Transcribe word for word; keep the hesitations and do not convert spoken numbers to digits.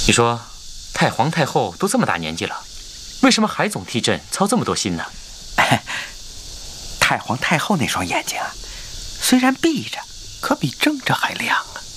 你说，太皇太后都这么大年纪了，为什么还总替朕操这么多心呢？ 太皇太后那双眼睛啊，虽然闭着，可比睁着还亮啊。